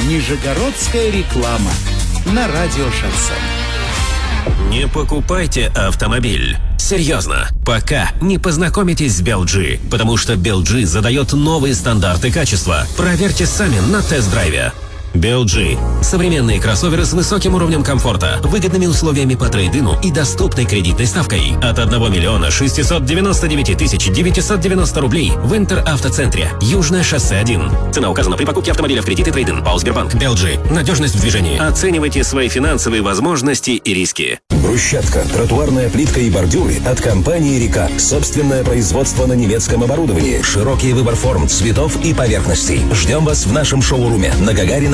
Нижегородская реклама на радио «Шансон». Не покупайте автомобиль. Серьезно, пока не познакомитесь с BLG, потому что BLG задает новые стандарты качества. Проверьте сами на тест-драйве. BLG – современные кроссоверы с высоким уровнем комфорта, выгодными условиями по трейд-ину и доступной кредитной ставкой от 1 миллиона 699 тысяч 990 рублей в Интеравтоцентре. Южное шоссе 1. Цена указана при покупке автомобиля в кредит и трейд-ин. ПАО «Сбербанк». BLG – надежность в движении. Оценивайте свои финансовые возможности и риски. Брусчатка, тротуарная плитка и бордюры от компании «Река». Собственное производство на немецком оборудовании. Широкий выбор форм, цветов и поверхностей. Ждем вас в нашем шоуруме на Гагарина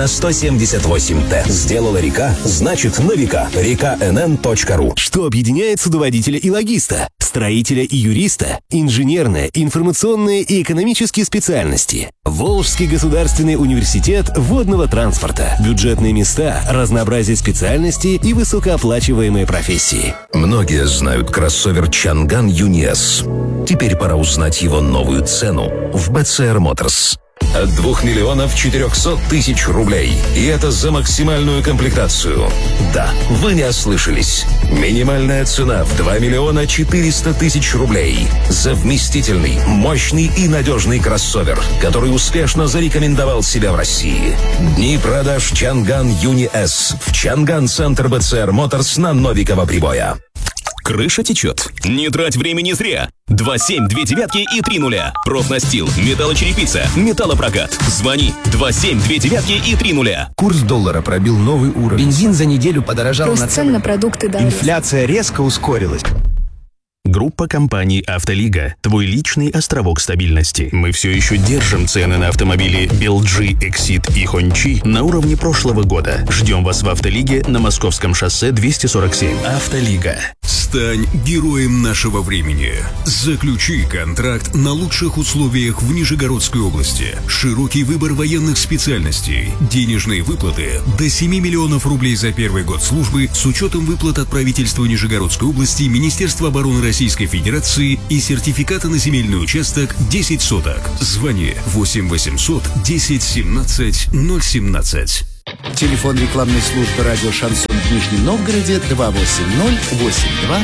178Т. Сделала «Река», значит на века. reka.nn.ru. Что объединяет судоводителя и логиста, строителя и юриста, инженерные, информационные и экономические специальности. Волжский государственный университет водного транспорта. Бюджетные места, разнообразие специальностей и высокооплачиваемые профессии. Многие знают кроссовер Чанган Юни-С. Теперь пора узнать его новую цену в BCR Motors. От 2 миллионов 400 тысяч рублей. И это за максимальную комплектацию. Да, вы не ослышались. Минимальная цена в 2 миллиона 400 тысяч рублей. За вместительный, мощный и надежный кроссовер, который успешно зарекомендовал себя в России. Дни продаж Чанган Юни-С в Чанган-центр BCR Motors на Новикова Прибоя. Крыша течет? Не трать времени зря. 27 2 девятки и 3 нуля. Профнастил, металлочерепица, металлопрокат. Звони 27 2 девятки и 3 нуля. Курс доллара пробил новый уровень. Бензин за неделю подорожал Рост цен на продукты дороже. Инфляция резко ускорилась. Группа компаний «Автолига» – твой личный островок стабильности. Мы все еще держим цены на автомобили BLG, Exit и Hongqi на уровне прошлого года. Ждем вас в «Автолиге» на Московском шоссе 247. «Автолига». Стань героем нашего времени. Заключи контракт на лучших условиях в Нижегородской области. Широкий выбор военных специальностей. Денежные выплаты до 7 миллионов рублей за первый год службы с учетом выплат от правительства Нижегородской области, Министерства обороны Российской Федерации и сертификата на земельный участок 10 соток. Звони 8 800 10 17 017. Телефон рекламной службы радио «Шансон» в Нижнем Новгороде 280 82